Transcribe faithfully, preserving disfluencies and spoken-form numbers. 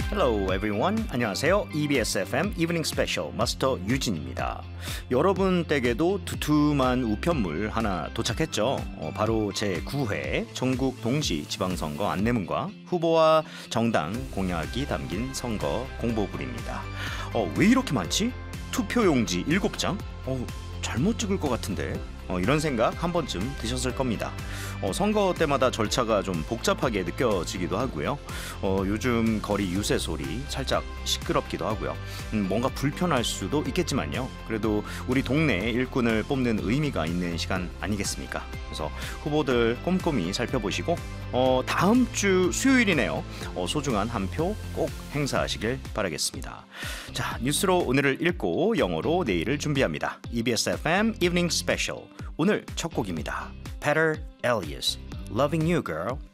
Hello everyone. 안녕하세요. 이비에스 에프엠 Evening Special 마스터 유진입니다. 여러분 댁에도 두툼한 우편물 하나 도착했죠? 어, 바로 제구 회 전국 동시 지방선거 안내문과 후보와 정당 공약이 담긴 선거 공보글입니다. 어, 왜 이렇게 많지? 투표용지 일곱 장? 어, 잘못 찍을 것 같은데. 어, 이런 생각 한 번쯤 드셨을 겁니다. 어, 선거 때마다 절차가 좀 복잡하게 느껴지기도 하고요. 어, 요즘 거리 유세 소리 살짝 시끄럽기도 하고요. 음, 뭔가 불편할 수도 있겠지만요. 그래도 우리 동네 일꾼을 뽑는 의미가 있는 시간 아니겠습니까? 그래서 후보들 꼼꼼히 살펴보시고 어, 다음 주 수요일이네요. 어, 소중한 한 표 꼭 행사하시길 바라겠습니다. 자, 뉴스로 오늘을 읽고 영어로 내일을 준비합니다. 이비에스 에프엠 Evening Special 오늘 첫 곡입니다. Peter Elias, Loving You Girl.